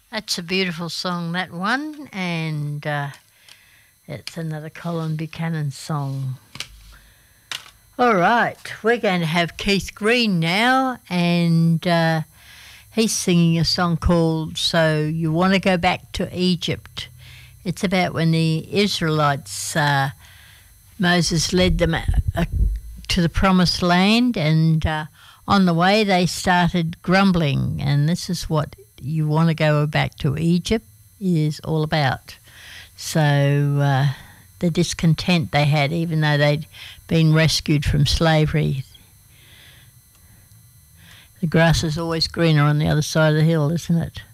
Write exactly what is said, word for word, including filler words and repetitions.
That's a beautiful song, that one, and uh, it's another Colin Buchanan song. All right, we're going to have Keith Green now, and uh, he's singing a song called So You Want to Go Back to Egypt. It's about when the Israelites, uh, Moses led them uh, to the promised land, and uh, on the way they started grumbling, and this is what You Want to Go Back to Egypt is all about. So uh, the discontent they had, even though they'd been rescued from slavery. The grass is always greener on the other side of the hill, isn't it?